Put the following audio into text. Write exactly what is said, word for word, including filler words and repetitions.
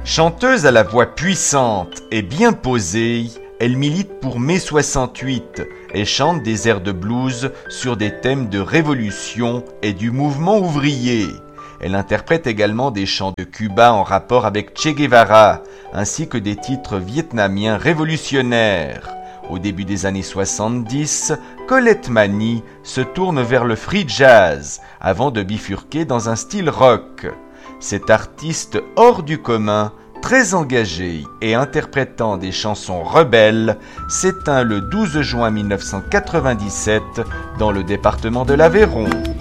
Chanteuse à la voix puissante et bien posée, elle milite pour mai soixante-huit et chante des airs de blues sur des thèmes de révolution et du mouvement ouvrier. Elle interprète également des chants de Cuba en rapport avec Che Guevara, ainsi que des titres vietnamiens révolutionnaires. Au début des années soixante-dix, Colette Mani se tourne vers le free jazz avant de bifurquer dans un style rock. Cet artiste hors du commun, très engagé et interprétant des chansons rebelles, s'éteint le douze juin mille neuf cent quatre-vingt-dix-sept dans le département de l'Aveyron.